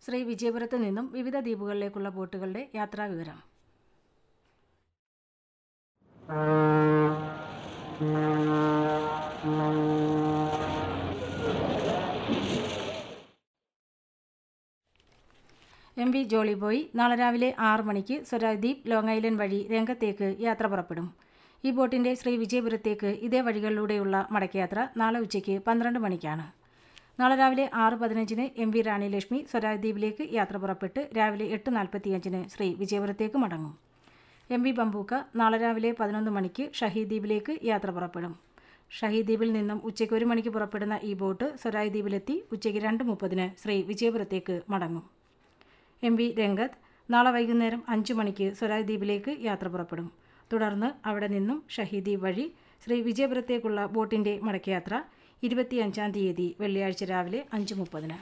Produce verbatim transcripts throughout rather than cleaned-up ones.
ശ്രീ വിജയപുരത്ത് നിന്നും വിവിധ ദ്വീപുകളിലേക്കുള്ള ബോട്ടുകളുടെ യാത്രാവിവരം. M V Jolly boy നാളെ രാവിലെ ആറ് മണിക്ക് സ്വരാജ് ദ്വീപ് ലോങ് ഐലൻഡ് വഴി രംഗത്തേക്ക് യാത്ര പുറപ്പെടും. ഈ ബോട്ടിൻ്റെ ശ്രീ വിജയപുരത്തേക്ക് ഇതേ വഴികളിലൂടെയുള്ള മടക്കയാത്ര നാളെ ഉച്ചയ്ക്ക് പന്ത്രണ്ട് മണിക്കാണ്. നാളെ രാവിലെ ആറ് പതിനഞ്ചിന് എം വി റാണി ലക്ഷ്മി സ്വരാജ് ദ്വീപിലേക്ക് യാത്ര പുറപ്പെട്ട് രാവിലെ എട്ട് നാൽപ്പത്തിയഞ്ചിന് ശ്രീ വിജയപുരത്തേക്ക് മടങ്ങും. എം വി ബംബൂക്ക നാളെ രാവിലെ പതിനൊന്ന് മണിക്ക് ഷഹീദ് ദ്വീപിലേക്ക് യാത്ര പുറപ്പെടും. ഷഹീദ് ദ്വീപിൽ നിന്നും ഉച്ചയ്ക്ക് ഒരു മണിക്ക് പുറപ്പെടുന്ന ഈ ബോട്ട് സ്വരാജ് ദ്വീപിലെത്തി ഉച്ചയ്ക്ക് രണ്ട് മുപ്പതിന് ശ്രീ വിജയപുരത്തേക്ക് മടങ്ങും. എം വി രംഗത്ത് നാളെ വൈകുന്നേരം അഞ്ച് മണിക്ക് സ്വരാജ് ദ്വീപിലേക്ക് യാത്ര പുറപ്പെടും. തുടർന്ന് അവിടെ നിന്നും ഷഹീദ് ദ്വീപ് വഴി ശ്രീ വിജയപുരത്തേക്കുള്ള ബോട്ടിൻ്റെ മടക്കയാത്ര ഇരുപത്തിയഞ്ചാം തീയതി വെള്ളിയാഴ്ച രാവിലെ അഞ്ച് മുപ്പതിന്.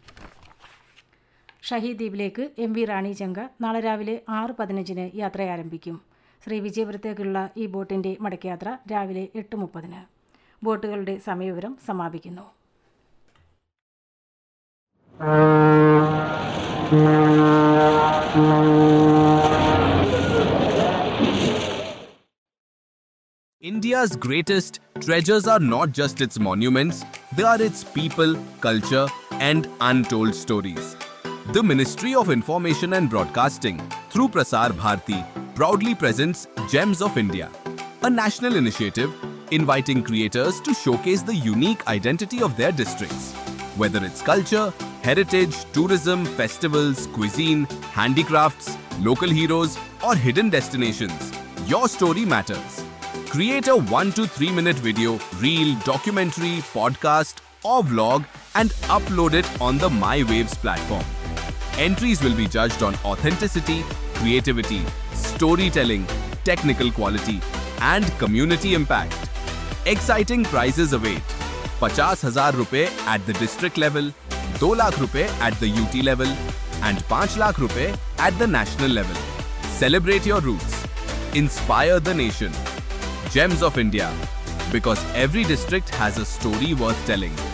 ഷഹീദ് ദ്വീപിലേക്ക് എം വി റാണി ചങ്ക നാളെ രാവിലെ ആറ് പതിനഞ്ചിന് യാത്ര ആരംഭിക്കും. ശ്രീ വിജയപുരത്തേക്കുള്ള ഈ ബോട്ടിൻ്റെ മടക്കയാത്ര രാവിലെ എട്ട് മുപ്പതിന്. ബോട്ടുകളുടെ സമയവിവരം സമാപിക്കുന്നു. India's greatest treasures are not just its monuments, they are its people, culture, and untold stories. The Ministry of Information and Broadcasting, through Prasar Bharati, proudly presents Gems of India, a national initiative inviting creators to showcase the unique identity of their districts. Whether it's culture, heritage, tourism, festivals, cuisine, handicrafts, local heroes, or hidden destinations, your story matters. Create a one to three minute video, reel, documentary, podcast, or vlog and upload it on the My Waves platform. Entries will be judged on authenticity, creativity, storytelling, technical quality, and community impact. Exciting prizes await. fifty thousand rupees at the district level, two lakh rupees at the U T level, and five lakh rupees at the national level. Celebrate your roots. Inspire the nation. Gems of India, because every district has a story worth telling.